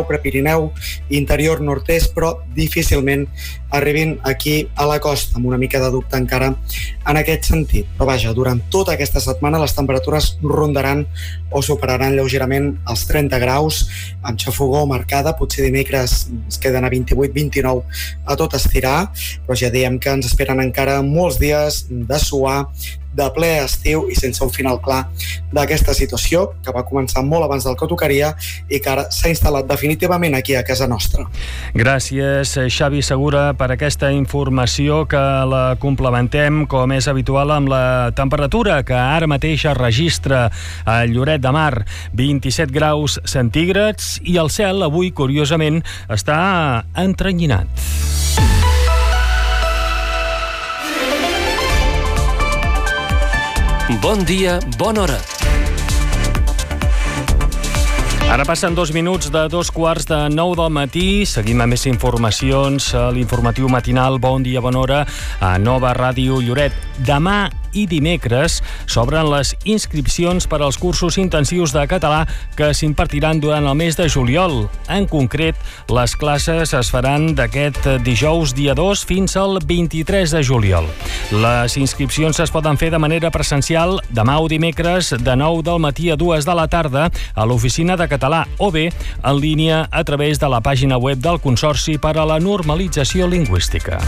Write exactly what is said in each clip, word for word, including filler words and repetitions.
Prepirineu, interior nord-est, però difícilment arribin aquí a la costa, amb una mica de dubte encara en aquest sentit. Però vaja, durant tota aquesta setmana les temperatures rondaran o superaran lleugerament els trenta graus, amb xafogor marcada. Potser dimecres es queden a vint-i-vuit vint-i-nou a tot estirar, però ja diem que ens esperen encara molts dies de suar, de ple estiu i sense un final clar d'aquesta situació que va començar molt abans del que tocaria i que ara s'ha instal·lat definitivament aquí a casa nostra. Gràcies, Xavi Segura, per aquesta informació, que la complementem, com és habitual, amb la temperatura que ara mateix es registra a Lloret de Mar, vint-i-set graus centígrads, i el cel avui, curiosament, està entrenyinat. Bon dia, bona hora. Ara passen dos minuts de dos quarts de nou del matí. Seguim amb més informacions a l'informatiu matinal Bon dia, bona hora a Nova Ràdio Lloret. Demà i dimecres s'obren les inscripcions per als cursos intensius de català que s'impartiran durant el mes de juliol. En concret, les classes es faran d'aquest dijous dia dos fins al vint-i-tres de juliol. Les inscripcions es poden fer de manera presencial demà o dimecres de nou del matí a dues de la tarda a l'oficina de català o bé en línia a través de la pàgina web del Consorci per a la Normalització Lingüística.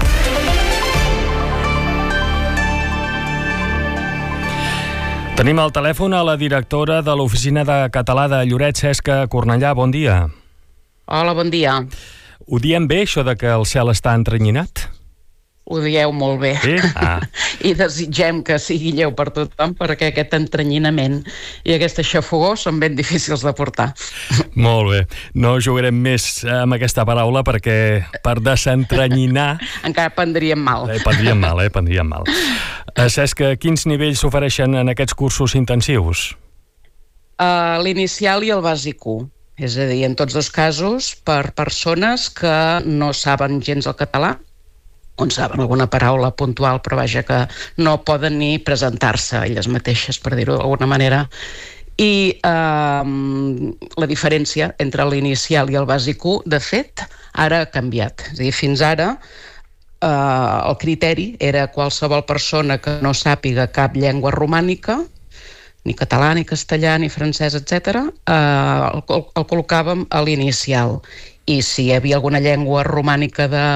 Tenim al telèfon a la directora de l'Oficina de Català de Lloret, Cesca Cornellà. Bon dia. Hola, bon dia. Ho diem bé, això de que el cel està entrenyinat? Ho dieu molt bé. Sí? Ah. I desitgem que sigui lleu per tothom, perquè aquest entrenyinament i aquesta xafogor són ben difícils de portar. Molt bé. No jugarem més amb aquesta paraula perquè per desentranyinar... Encara prendríem mal. Eh, prendríem mal, eh? Prendríem mal. Uh, Cesca, quins nivells s'ofereixen en aquests cursos intensius? Uh, L'inicial i el bàsic u. És a dir, en tots dos casos, per persones que no saben gens el català, on saben alguna paraula puntual, però vaja, que no poden ni presentar-se elles mateixes, per dir-ho d'alguna manera. I eh, la diferència entre l'inicial i el bàsic u, de fet, ara ha canviat. És a dir, fins ara eh, el criteri era qualsevol persona que no sàpiga cap llengua romànica, ni català, ni castellà, ni francès, etcètera, eh, el, el col·locàvem a l'inicial. I si hi havia alguna llengua romànica de...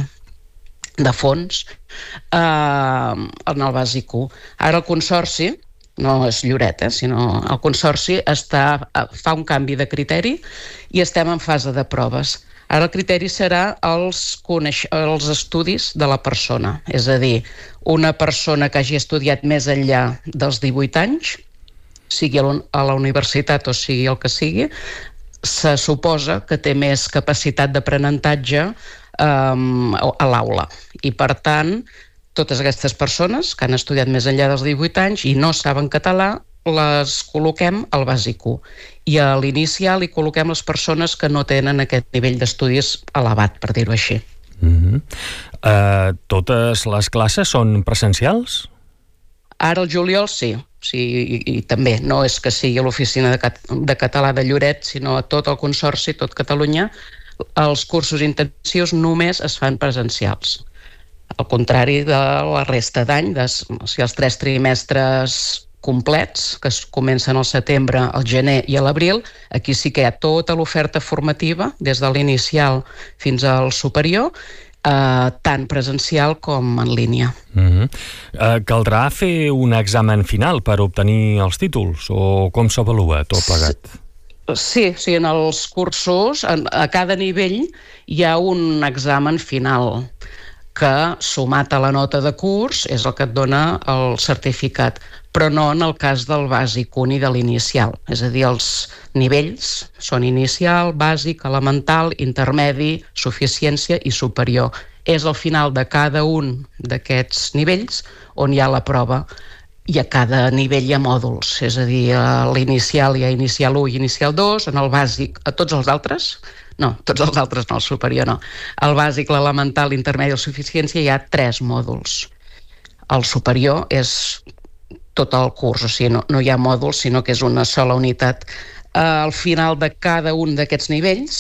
de fons, eh, en el bàsic u. Ara el Consorci, no és Lloret, eh, sinó el Consorci està, fa un canvi de criteri i estem en fase de proves. Ara el criteri serà els, coneix, els estudis de la persona, és a dir, una persona que hagi estudiat més enllà dels divuit anys, sigui a la universitat o sigui el que sigui, se suposa que té més capacitat d'aprenentatge um, a l'aula. I, per tant, totes aquestes persones que han estudiat més enllà dels divuit anys i no saben català, les col·loquem al bàsic u. I a l'inicial hi col·loquem les persones que no tenen aquest nivell d'estudis elevat, per dir-ho així. Mm-hmm. uh, totes les classes són presencials? Ara el juliol sí. Sí, i, i també no és que sigui a l'Oficina de, Cat de Català de Lloret, sinó a tot el Consorci, tot Catalunya, els cursos intensius només es fan presencials. Al contrari de la resta d'any, o sigui, els tres trimestres complets, que es comencen al setembre, al gener i a l'abril, aquí sí que hi ha tota l'oferta formativa, des de l'inicial fins al superior, Uh, tant presencial com en línia. Uh-huh. uh, Caldrà fer un examen final per obtenir els títols o com s'avalua tot plegat? Sí, sí, en els cursos, en, a cada nivell hi ha un examen final que, sumat a la nota de curs, és el que et dona el certificat, però no en el cas del bàsic u ni de l'inicial. És a dir, els nivells són inicial, bàsic, elemental, intermedi, suficiència i superior. És al final de cada un d'aquests nivells on hi ha la prova, i a cada nivell hi ha mòduls. És a dir, a l'inicial hi ha inicial u i inicial dos, en el bàsic, a tots els altres, no, tots els altres no, el superior no. El bàsic, l'elemental, l'intermedi i la suficiència hi ha tres mòduls. El superior és tot el curs, o sigui, no, no hi ha mòduls, sinó que és una sola unitat. Al final de cada un d'aquests nivells